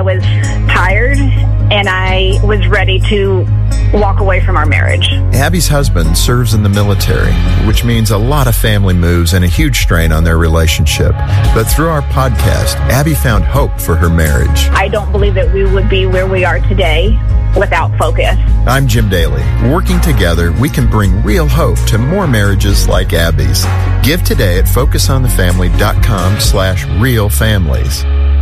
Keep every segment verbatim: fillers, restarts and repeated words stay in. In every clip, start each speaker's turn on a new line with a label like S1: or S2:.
S1: was tired and I was ready to walk away from our marriage.
S2: Abby's husband serves in the military, which means a lot of family moves and a huge strain on their relationship. But through our podcast, Abby found hope for her marriage.
S1: I don't believe that we would be where we are today without focus.
S2: I'm Jim Daly. Working together, we can bring real hope to more marriages like Abby's. Give today at focusonthefamily.com slash real families.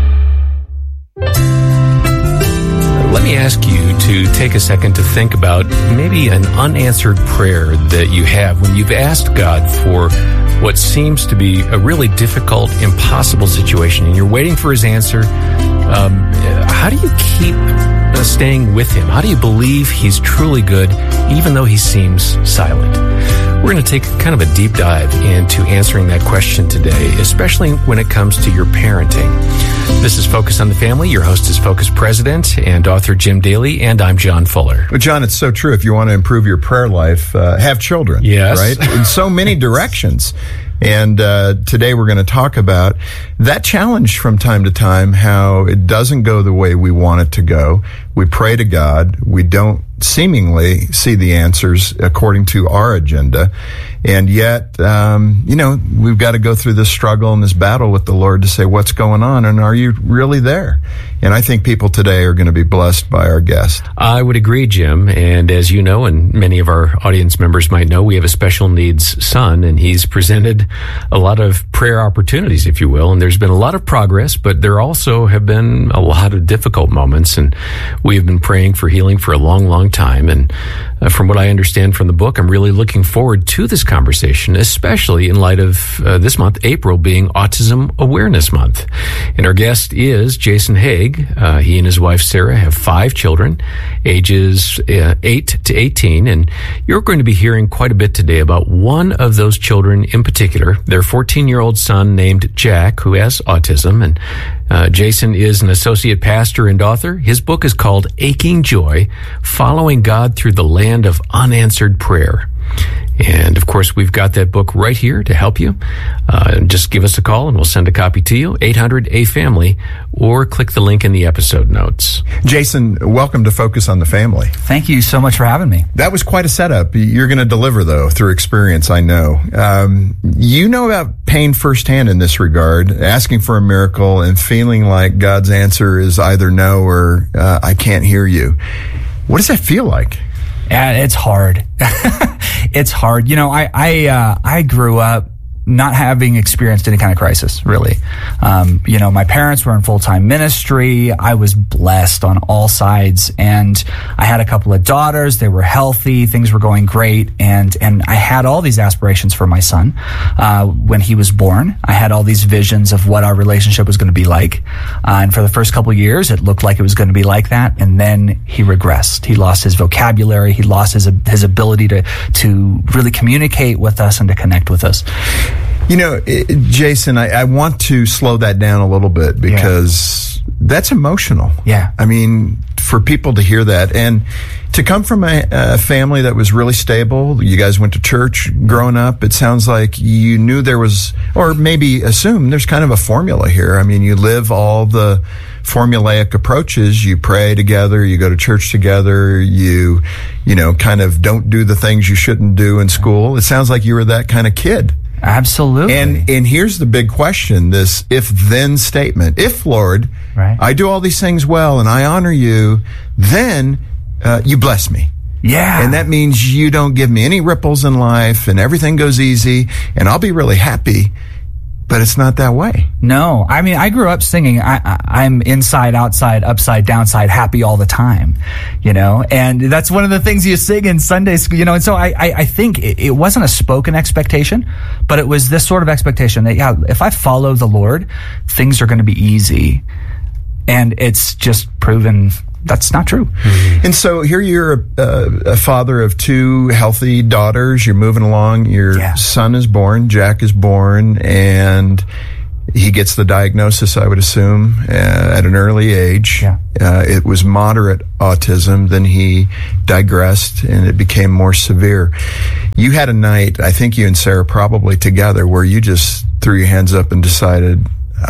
S3: Let me ask you to take a second to think about maybe an unanswered prayer that you have when you've asked God for what seems to be a really difficult, impossible situation, and you're waiting for his answer. Um, how do you keep uh, staying with him? How do you believe he's truly good, even though he seems silent? We're going to take kind of a deep dive into answering that question today, especially when it comes to your parenting. This is Focus on the Family. Your host is Focus President and author Jim Daly, and I'm John Fuller.
S2: Well, John, it's so true. If you want to improve your prayer life, uh, have children.
S3: Yes.
S2: Right? In so many directions. And uh, today we're going to talk about that challenge from time to time, how it doesn't go the way we want it to go. We pray to God. We don't seemingly see the answers according to our agenda. And yet, um, you know, we've got to go through this struggle and this battle with the Lord to say, what's going on? And are you really there? And I think people today are going to be blessed by our guest.
S3: I would agree, Jim. And as you know, and many of our audience members might know, we have a special needs son, and he's presented a lot of prayer opportunities, if you will. And there's been a lot of progress, but there also have been a lot of difficult moments. And we have been praying for healing for a long, long time. And uh, from what I understand from the book, I'm really looking forward to this conversation, especially in light of uh, this month, April, being Autism Awareness Month. And our guest is Jason Haig. Uh, he and his wife, Sarah, have five children, ages uh, eight to eighteen. And you're going to be hearing quite a bit today about one of those children in particular, their fourteen-year-old son named Jack, who has autism. And uh, Jason is an associate pastor and author. His book is called Aching Joy, Following God Through the Land of Unanswered Prayer. And, of course, we've got that book right here to help you. Uh, just give us a call and we'll send a copy to you, eight hundred A family, or click the link in the episode notes.
S2: Jason, welcome to Focus on the Family.
S4: Thank you so much for having me.
S2: That was quite a setup. You're going to deliver, though, through experience, I know. Um, you know about pain firsthand in this regard, asking for a miracle and feeling like God's answer is either no or uh, I can't hear you. What does that feel like?
S4: Yeah, it's hard. It's hard. You know, I I uh, I grew up not having experienced any kind of crisis, really. Um, you know, my parents were in full-time ministry. I was blessed on all sides, and I had a couple of daughters. They were healthy. Things were going great, and and I had all these aspirations for my son. Uh, when he was born, I had all these visions of what our relationship was going to be like. Uh, and for the first couple of years, it looked like it was going to be like that, and then he regressed. He lost his vocabulary. He lost his his ability to to really communicate with us and to connect with us.
S2: You know, Jason, I, I want to slow that down a little bit because yeah. that's emotional.
S4: Yeah.
S2: I mean, for people to hear that and to come from a, a family that was really stable, you guys went to church growing up, it sounds like you knew there was, or maybe assume there's kind of a formula here. I mean, you live all the formulaic approaches. You pray together, you go to church together, you, you know, kind of don't do the things you shouldn't do in school. It sounds like you were that kind of kid.
S4: Absolutely.
S2: And and here's the big question, this if-then statement. If, Lord,
S4: right.
S2: I do all these things well and I honor you, then uh, you bless me.
S4: Yeah.
S2: And that means you don't give me any ripples in life and everything goes easy and I'll be really happy. But it's not that way.
S4: No. I mean, I grew up singing, I, I, I'm inside, outside, upside, downside, happy all the time, you know, and that's one of the things you sing in Sunday school, you know, and so I, I, I think it, it wasn't a spoken expectation, but it was this sort of expectation that, yeah, if I follow the Lord, things are going to be easy. And it's just proven that's not true.
S2: Mm-hmm. And so here you're a, a father of two healthy daughters. You're moving along. Your
S4: yeah.
S2: son is born. Jack is born. And he gets the diagnosis, I would assume, uh, at an early age.
S4: Yeah.
S2: Uh, it was moderate autism. Then he digressed and it became more severe. You had a night, I think you and Sarah probably together, where you just threw your hands up and decided,